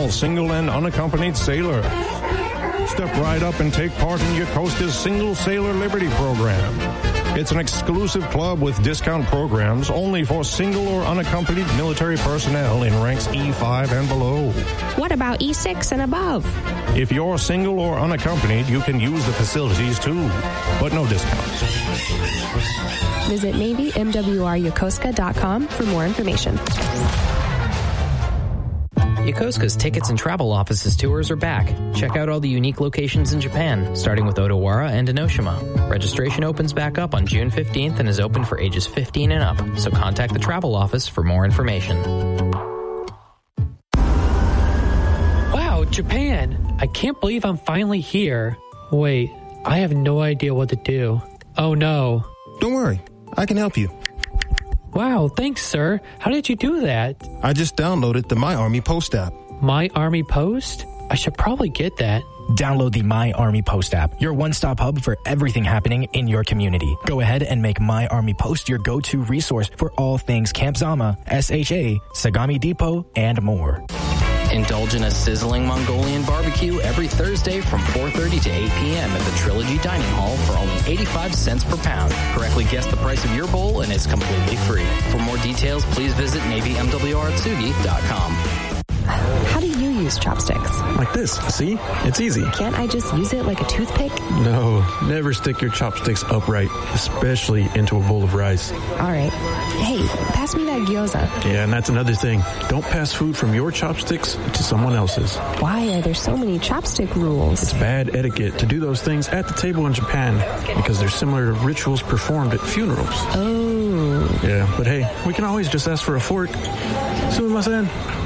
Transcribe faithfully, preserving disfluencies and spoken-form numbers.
all single and unaccompanied sailors. Step right up and take part in Yokosuka's Single Sailor Liberty Program. It's an exclusive club with discount programs only for single or unaccompanied military personnel in ranks E five and below. What about E six and above? If you're single or unaccompanied, you can use the facilities too, but no discounts. Visit Navy M W R Yokosuka dot com for more information. Yokosuka's Tickets and Travel Offices tours are back. Check out all the unique locations in Japan, starting with Odawara and Enoshima. Registration opens back up on June fifteenth and is open for ages fifteen and up, so contact the travel office for more information. Wow, Japan! I can't believe I'm finally here. Wait, I have no idea what to do. Oh no. Don't worry, I can help you. Wow, thanks, sir. How did you do that? I just downloaded the My Army Post app. My Army Post? I should probably get that. Download the My Army Post app, your one-stop hub for everything happening in your community. Go ahead and make My Army Post your go-to resource for all things Camp Zama, S H A, Sagami Depot, and more. Indulge in a sizzling Mongolian barbecue every Thursday from four thirty to eight p.m. at the Trilogy Dining Hall for only eighty-five cents per pound. Correctly guess the price of your bowl and it's completely free. For more details, please visit Navy M W R Atsugi dot com. How do you use chopsticks? Like this, see? It's easy. Can't I just use it like a toothpick? No, never stick your chopsticks upright, especially into a bowl of rice. All right. Hey, pass me that gyoza. Yeah, and that's another thing. Don't pass food from your chopsticks to someone else's. Why are there so many chopstick rules? It's bad etiquette to do those things at the table in Japan because they're similar to rituals performed at funerals. Oh. Yeah, but hey, we can always just ask for a fork. Sumimasen.